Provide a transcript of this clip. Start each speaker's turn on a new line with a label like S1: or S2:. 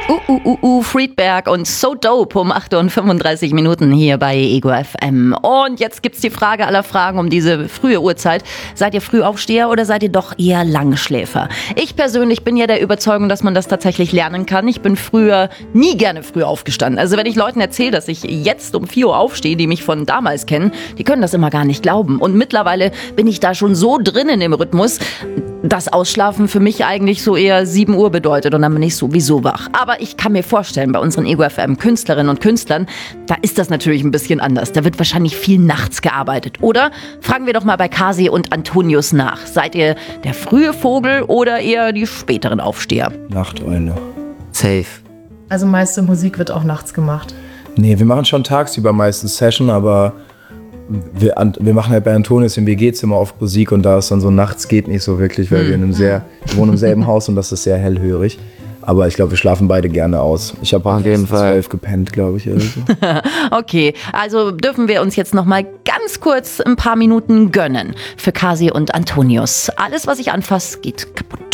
S1: Friedberg und So Dope um 8:35 hier bei Ego FM. Und jetzt gibt's die Frage aller Fragen um diese frühe Uhrzeit. Seid ihr Frühaufsteher oder seid ihr doch eher Langschläfer? Ich persönlich bin ja der Überzeugung, dass man das tatsächlich lernen kann. Ich bin früher nie gerne früh aufgestanden. Also wenn ich Leuten erzähle, dass ich jetzt um 4 Uhr aufstehe, die mich von damals kennen, die können das immer gar nicht glauben. Und mittlerweile bin ich da schon so drin in dem Rhythmus, dass Ausschlafen für mich eigentlich so eher 7 Uhr bedeutet und dann bin ich sowieso wach. Aber ich kann mir vorstellen, bei unseren Ego FM Künstlerinnen und Künstlern, da ist das natürlich ein bisschen anders. Da wird wahrscheinlich viel nachts gearbeitet. Oder fragen wir doch mal bei Kasi und Antonius nach. Seid ihr der frühe Vogel oder eher die späteren Aufsteher?
S2: Nachteule.
S3: Safe.
S4: Also meiste Musik wird auch nachts gemacht.
S2: Nee, wir machen schon tagsüber meistens Session, aber wir machen halt bei Antonius im WG-Zimmer oft Musik und da ist dann so nachts geht nicht so wirklich, weil wir wohnen im selben Haus und das ist sehr hellhörig. Aber ich glaube, wir schlafen beide gerne aus. Ich habe
S3: auf jeden Fall
S2: 12 gepennt, glaube ich. Oder so.
S1: Okay, also dürfen wir uns jetzt noch mal ganz kurz ein paar Minuten gönnen für Kasi und Antonius. Alles, was ich anfasse, geht kaputt.